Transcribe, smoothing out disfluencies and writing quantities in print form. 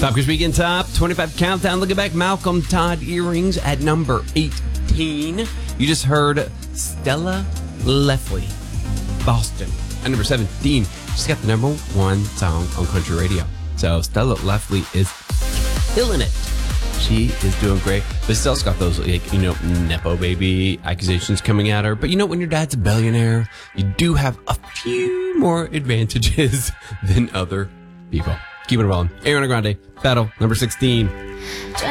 Top Chris Weekend Top 25 Countdown. Looking back, Malcolm Todd Earrings at number 18. You just heard Stella Lefley, Boston, at number 17. She's got the number one song on country radio. So Stella Lefley is killing it. She is doing great. But Stella's got those, Nepo baby accusations coming at her. But when your dad's a billionaire, you do have a few more advantages than other people. Keep it rolling. Ariana Grande, Battle, number 16.